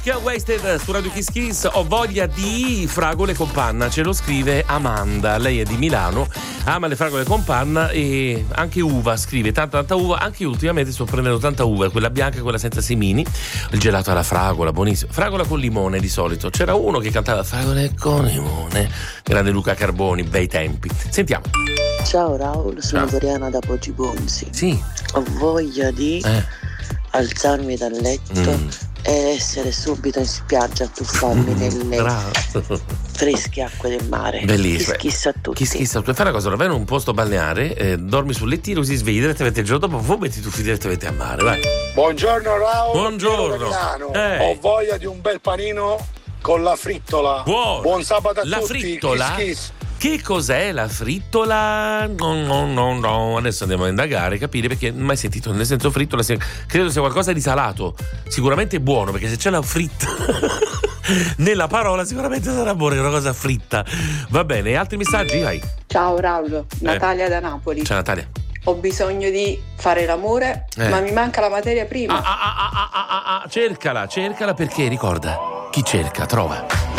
Che Wasted su Radio Kiss Kiss. Ho voglia di fragole con panna, ce lo scrive Amanda. Lei è di Milano, ama le fragole con panna e anche uva, scrive tanta uva. Anche io ultimamente sto prendendo tanta uva, quella bianca e quella senza semini. Il gelato alla fragola, buonissimo. Fragola con limone di solito. C'era uno che cantava fragole con limone, grande Luca Carboni, bei tempi. Sentiamo. Ciao Raul, sono Doriana da Poggi Bonzi. Sì. Ho voglia di alzarmi dal letto e essere subito in spiaggia a tuffarmi nelle fresche acque del mare. Bellissimo. Kiss a tutti. Kiss a tutti. Fai una cosa, vai in un posto balneare, dormi sul lettino, così svegli direttamente il giorno dopo, metti i tuffi direttamente a mare, vai. Buongiorno Raul. Buongiorno. Ho voglia di un bel panino con la frittola. Buon sabato a tutti. La frittola? Kiss. Che cos'è la frittola? No. Adesso andiamo a indagare, capire, perché non ho mai sentito, nel senso frittola, credo sia qualcosa di salato, sicuramente buono, perché se c'è la fritta nella parola sicuramente sarà buona, è una cosa fritta. Va bene, altri messaggi? Vai. Ciao Raul, Natalia da Napoli. Ciao Natalia. Ho bisogno di fare l'amore, ma mi manca la materia prima. Cercala, perché ricorda, chi cerca trova.